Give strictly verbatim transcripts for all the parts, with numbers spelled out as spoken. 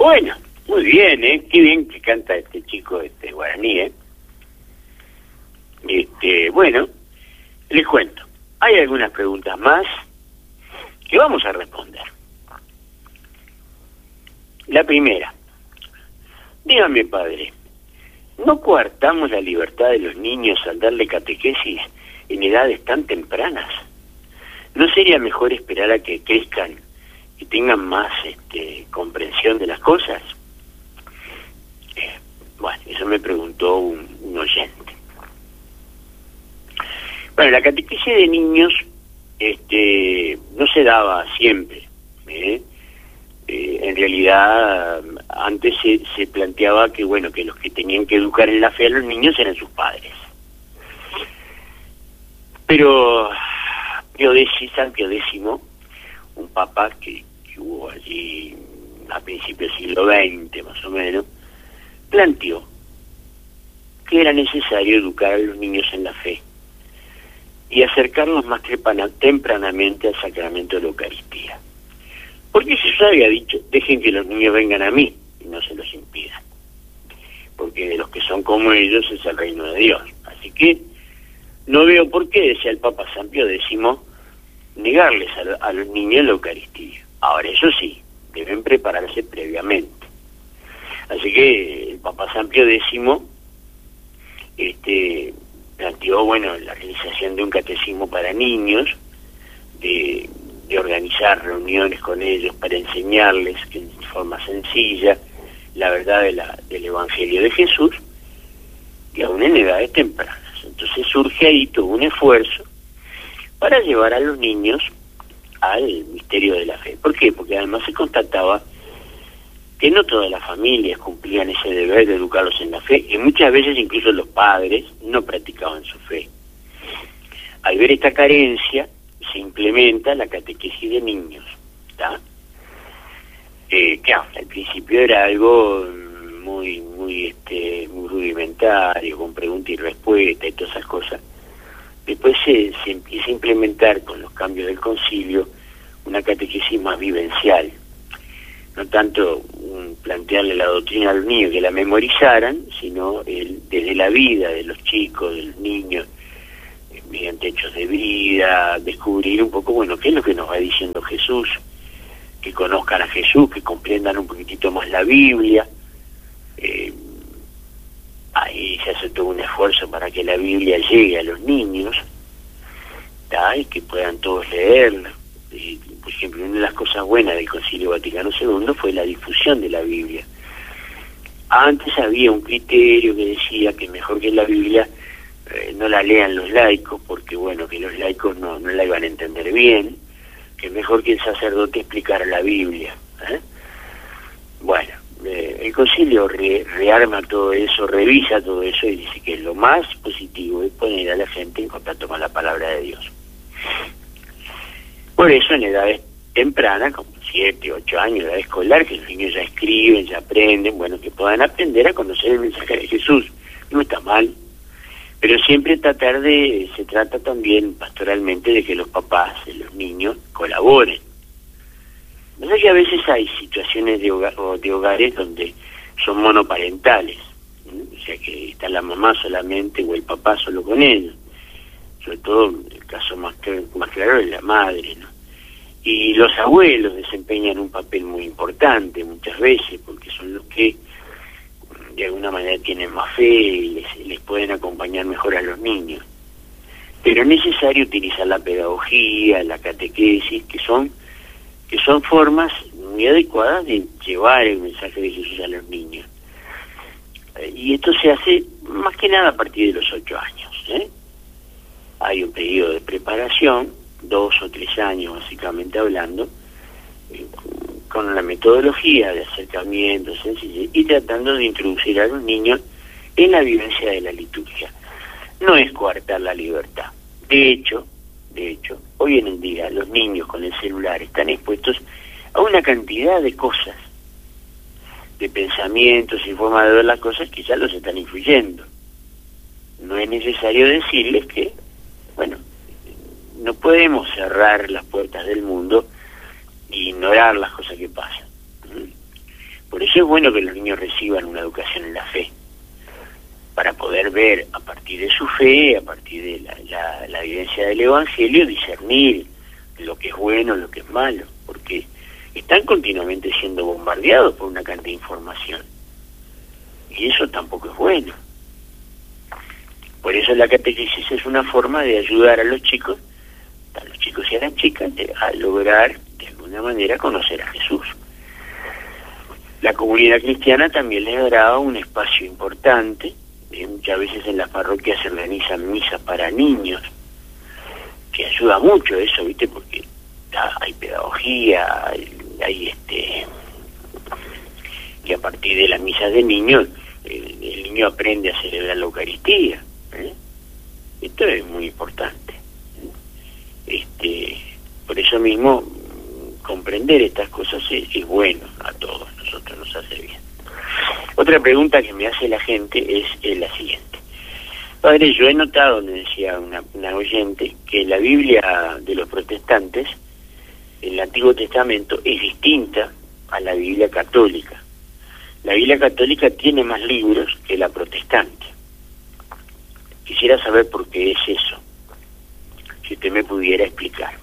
Bueno, muy bien, ¿eh? Qué bien que canta este chico, este guaraní, ¿eh? Este, bueno, les cuento. Hay algunas preguntas más que vamos a responder. La primera. Dígame, padre, ¿no coartamos la libertad de los niños al darle catequesis en edades tan tempranas? ¿No sería mejor esperar a que crezcan y tengan más este, comprensión de las cosas? Eh, bueno, eso me preguntó un, un oyente. Bueno, la catequesis de niños este, no se daba siempre. ¿eh? Eh, en realidad, antes se, se planteaba que, bueno, que los que tenían que educar en la fe a los niños eran sus padres. Pero Pío X, San Pío X, un papa que, que hubo allí a principios del siglo veinte, más o menos, planteó que era necesario educar a los niños en la fe y acercarlos más tempranamente al sacramento de la Eucaristía. Porque Jesús había dicho, dejen que los niños vengan a mí y no se los impidan, porque de los que son como ellos es el reino de Dios. Así que no veo por qué, decía el Papa San Pío X, negarles a, a los niños la Eucaristía. Ahora, eso sí, deben prepararse previamente. Así que el Papa San Pío X este, planteó, bueno, la realización de un catecismo para niños, de, de organizar reuniones con ellos para enseñarles que en forma sencilla la verdad de la, del Evangelio de Jesús, y aún en edades tempranas. Entonces surge ahí todo un esfuerzo para llevar a los niños al misterio de la fe. ¿Por qué? Porque además se constataba que no todas las familias cumplían ese deber de educarlos en la fe, y muchas veces incluso los padres no practicaban su fe. Al ver esta carencia, se implementa la catequesis de niños, ¿está? Eh, claro, al principio era algo muy, muy, este, muy rudimentario, con pregunta y respuesta y todas esas cosas. Después se, se empieza a implementar con los cambios del concilio una catequesis más vivencial. No tanto um, plantearle la doctrina a los niños que la memorizaran, sino el, desde la vida de los chicos, de los niños, eh, mediante hechos de vida, descubrir un poco, bueno, qué es lo que nos va diciendo Jesús, que conozcan a Jesús, que comprendan un poquitito más la Biblia. Eh, ahí se hace todo un esfuerzo para que la Biblia llegue a los niños, ¿tá? Y que puedan todos leerla. Eh, por ejemplo, una de las cosas buenas del Concilio Vaticano segundo fue la difusión de la Biblia. Antes había un criterio que decía que mejor que la Biblia eh, no la lean los laicos, porque bueno, que los laicos no, no la iban a entender bien, que mejor que el sacerdote explicara la Biblia. ¿eh? Bueno, eh, el concilio re, rearma todo eso, revisa todo eso y dice que lo más positivo es poner a la gente en contacto con la palabra de Dios. Por eso en edades tempranas, como siete, ocho años, edad escolar, que los niños ya escriben, ya aprenden, bueno, que puedan aprender a conocer el mensaje de Jesús. No está mal, pero siempre tratar de, se trata también pastoralmente de que los papás de los niños colaboren. No sé que a veces hay situaciones de, hogar, o de hogares donde son monoparentales, ¿sí? O sea que está la mamá solamente o el papá solo con ellos. Sobre todo el caso más, más claro es la madre, ¿no? Y los abuelos desempeñan un papel muy importante muchas veces, porque son los que de alguna manera tienen más fe y les, les pueden acompañar mejor a los niños. Pero es necesario utilizar la pedagogía, la catequesis, que son que son formas muy adecuadas de llevar el mensaje de Jesús a los niños. Y esto se hace más que nada a partir de los ocho años, ¿eh? Hay un periodo de preparación, dos o tres años básicamente hablando, eh, con la metodología de acercamiento sencillo y tratando de introducir a los niños en la vivencia de la liturgia. No es coartar la libertad. De hecho, de hecho, hoy en el día los niños con el celular están expuestos a una cantidad de cosas, de pensamientos y formas de ver las cosas que ya los están influyendo. No es necesario decirles que, bueno, no podemos cerrar las puertas del mundo e ignorar las cosas que pasan. Por eso es bueno que los niños reciban una educación en la fe, para poder ver a partir de su fe, a partir de la, la, la evidencia del Evangelio, discernir lo que es bueno, lo que es malo, porque están continuamente siendo bombardeados por una cantidad de información, y eso tampoco es bueno. Por eso la catequesis es una forma de ayudar a los chicos, a los chicos y a las chicas, a lograr de alguna manera conocer a Jesús. La comunidad cristiana también les dará un espacio importante. Eh, muchas veces en las parroquias se organizan misas para niños, que ayuda mucho eso, ¿viste? Porque ah, hay pedagogía, hay, hay este que a partir de las misas de niños el, el niño aprende a celebrar la Eucaristía, ¿eh? Esto es muy importante. Este, por eso mismo comprender estas cosas es, es bueno a todos nosotros, nos hace bien. Otra pregunta que me hace la gente es, es la siguiente. Padre, yo he notado, me decía una, una oyente, que la Biblia de los protestantes, el Antiguo Testamento, es distinta a la Biblia católica. La Biblia católica tiene más libros que la protestante. Quisiera saber por qué es eso, si usted me pudiera explicar.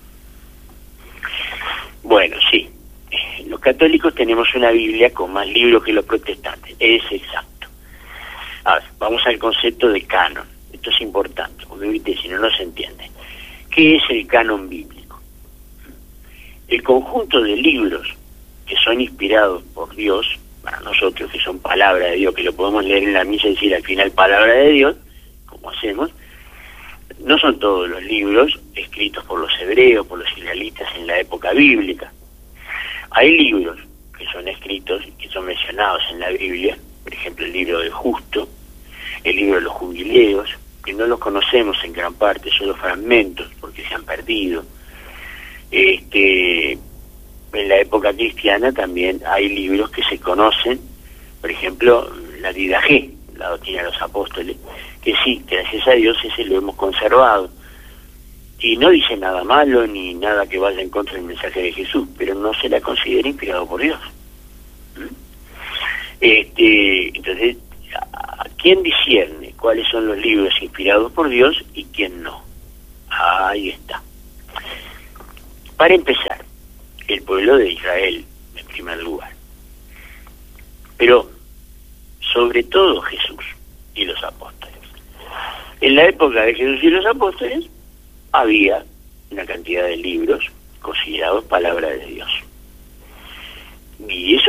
Bueno, sí, los católicos tenemos una Biblia con más libros que los protestantes, es exacto. Ahora, vamos al concepto de canon. Esto es importante, porque ¿viste? Si no, no se entiende. ¿Qué es el canon bíblico? El conjunto de libros que son inspirados por Dios, para nosotros, que son palabra de Dios, que lo podemos leer en la misa y decir al final palabra de Dios, como hacemos. No son todos los libros escritos por los hebreos, por los israelitas en la época bíblica. Hay libros que son escritos, que son mencionados en la Biblia, por ejemplo el libro del Justo, el libro de los Jubileos, que no los conocemos en gran parte, solo fragmentos, porque se han perdido. Este, en la época cristiana también hay libros que se conocen, por ejemplo la Didaché, la doctrina de los apóstoles, que sí, gracias a Dios ese lo hemos conservado, y no dice nada malo ni nada que vaya en contra del mensaje de Jesús, pero no se la considera inspirado por Dios. ¿Mm? Este, entonces, ¿a quién discierne cuáles son los libros inspirados por Dios y quién no? Ahí está. Para empezar, el pueblo de Israel, en primer lugar, pero sobre todo Jesús y los apóstoles. En la época de Jesús y los apóstoles había una cantidad de libros considerados palabra de Dios. Y eso